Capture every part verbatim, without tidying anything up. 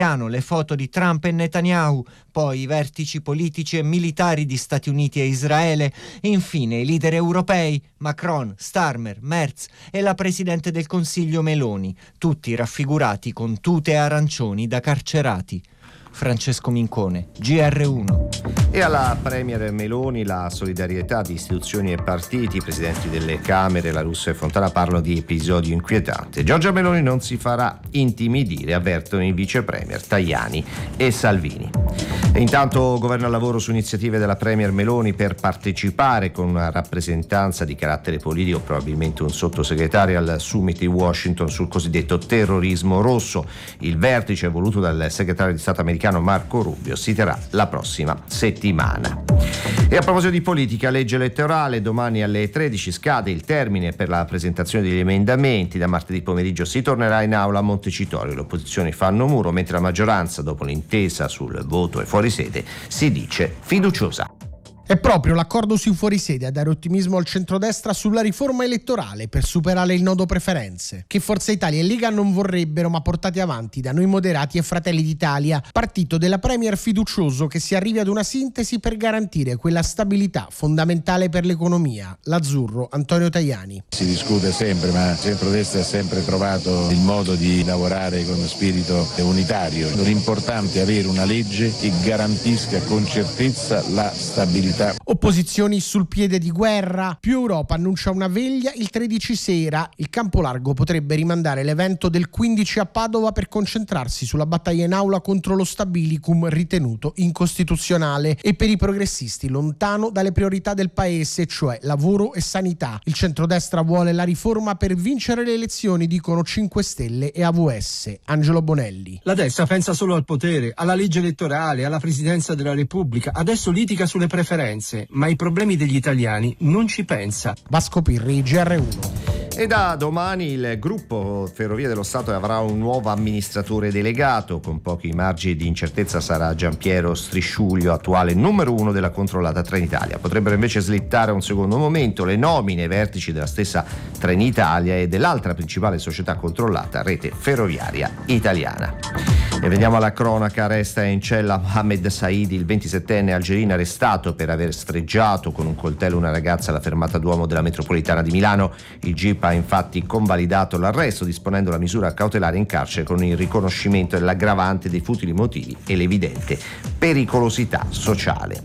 le foto di Trump e Netanyahu, poi i vertici politici e militari di Stati Uniti e Israele, infine i leader europei, Macron, Starmer, Merz e la Presidente del Consiglio Meloni, tutti raffigurati con tute arancioni da carcerati. Francesco Mincone, G R uno. E alla Premier Meloni la solidarietà di istituzioni e partiti, i presidenti delle Camere, La Russa e Fontana parlano di episodio inquietante. Giorgia Meloni non si farà intimidire, avvertono i vice premier Tajani e Salvini. E intanto governo al lavoro su iniziative della Premier Meloni per partecipare con una rappresentanza di carattere politico, probabilmente un sottosegretario, al summit di Washington sul cosiddetto terrorismo rosso. Il vertice voluto dal segretario di Stato americano Marco Rubio si terrà la prossima settimana. E a proposito di politica, legge elettorale, domani alle tredici scade il termine per la presentazione degli emendamenti. Da martedì pomeriggio si tornerà in aula a Montecitorio. Le opposizioni fanno muro, mentre la maggioranza, dopo l'intesa sul voto e fuori sede, si dice fiduciosa. È proprio l'accordo sui fuorisede a dare ottimismo al centrodestra sulla riforma elettorale per superare il nodo preferenze, che Forza Italia e Lega non vorrebbero, ma portati avanti da Noi Moderati e Fratelli d'Italia, partito della Premier fiducioso che si arrivi ad una sintesi per garantire quella stabilità fondamentale per l'economia. L'azzurro, Antonio Tajani. Si discute sempre, ma il centrodestra ha sempre trovato il modo di lavorare con spirito unitario. L'importante è avere una legge che garantisca con certezza la stabilità. Opposizioni sul piede di guerra. Più Europa annuncia una veglia il tredici sera. Il campo largo potrebbe rimandare l'evento del quindici a Padova per concentrarsi sulla battaglia in aula contro lo stabilicum ritenuto incostituzionale, e per i progressisti lontano dalle priorità del paese, cioè lavoro e sanità. Il centrodestra vuole la riforma per vincere le elezioni, dicono cinque Stelle e A V S. Angelo Bonelli. La destra pensa solo al potere, alla legge elettorale, alla presidenza della Repubblica. Adesso litiga sulle preferenze, ma ai problemi degli italiani non ci pensa. Vasco Pirri, G R uno. E da domani il gruppo Ferrovie dello Stato avrà un nuovo amministratore delegato. Con pochi margini di incertezza sarà Giampiero Strisciuglio, attuale numero uno della controllata Trenitalia. Potrebbero invece slittare a un secondo momento le nomine ai vertici della stessa Trenitalia e dell'altra principale società controllata, Rete Ferroviaria Italiana. E veniamo alla cronaca. Resta in cella Mohamed Saidi, il ventisettenne algerino arrestato per aver sfregiato con un coltello una ragazza alla fermata Duomo della metropolitana di Milano. Il G I P ha infatti convalidato l'arresto, disponendo la misura cautelare in carcere con il riconoscimento dell'aggravante dei futili motivi e l'evidente pericolosità sociale.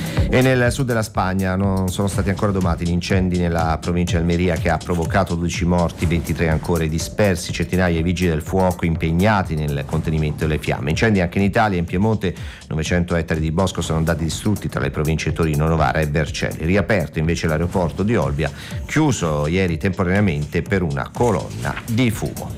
E nel sud della Spagna non sono stati ancora domati gli incendi nella provincia di Almeria, che ha provocato dodici morti, ventitré ancora dispersi, centinaia di vigili del fuoco impegnati nel contenimento delle fiamme. Incendi anche in Italia. In Piemonte novecento ettari di bosco sono andati distrutti tra le province di Torino, Novara e Vercelli. Riaperto invece l'aeroporto di Olbia, chiuso ieri temporaneamente per una colonna di fumo.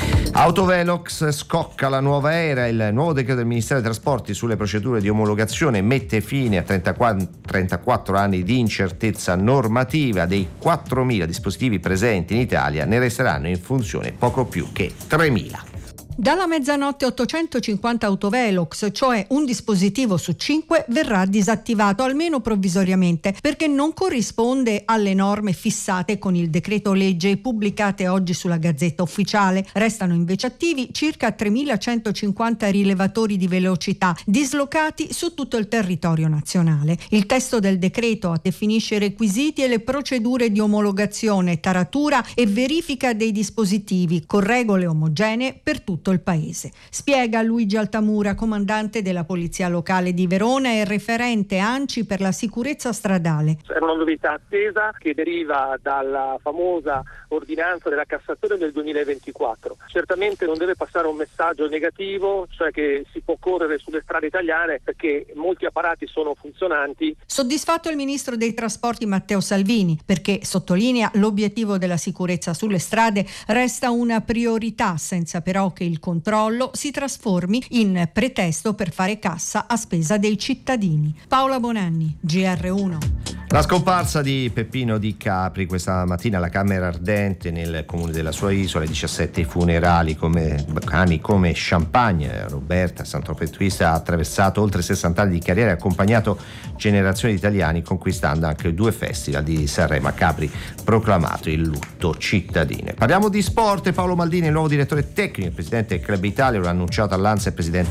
Autovelox, scocca la nuova era. Il nuovo decreto del Ministero dei Trasporti sulle procedure di omologazione mette fine a trentaquattro anni di incertezza normativa. Dei quattromila dispositivi presenti in Italia ne resteranno in funzione poco più che tremila. Dalla mezzanotte ottocentocinquanta autovelox, cioè un dispositivo su cinque, verrà disattivato almeno provvisoriamente, perché non corrisponde alle norme fissate con il decreto legge pubblicate oggi sulla Gazzetta Ufficiale. Restano invece attivi circa tremilacentocinquanta rilevatori di velocità dislocati su tutto il territorio nazionale. Il testo del decreto definisce i requisiti e le procedure di omologazione, taratura e verifica dei dispositivi con regole omogenee per tutti il paese. Spiega Luigi Altamura, comandante della Polizia Locale di Verona e referente ANCI per la sicurezza stradale. È una novità attesa che deriva dalla famosa ordinanza della Cassazione del duemilaventiquattro. Certamente non deve passare un messaggio negativo, cioè che si può correre sulle strade italiane perché molti apparati sono funzionanti. Soddisfatto il ministro dei trasporti Matteo Salvini, perché sottolinea l'obiettivo della sicurezza sulle strade resta una priorità, senza però che il il controllo si trasformi in pretesto per fare cassa a spesa dei cittadini. Paola Bonanni, G R uno. La scomparsa di Peppino Di Capri questa mattina alla Camera Ardente nel comune della sua isola, diciassette funerali come cani come Champagne. Roberta Sant'Opettuista ha attraversato oltre sessanta anni di carriera e accompagnato generazioni di italiani, conquistando anche due festival di Sanremo. A Capri proclamato il lutto cittadino. Parliamo di sport. Paolo Maldini, il nuovo direttore tecnico e presidente del Club Italia, lo ha annunciato all'Ansa il presidente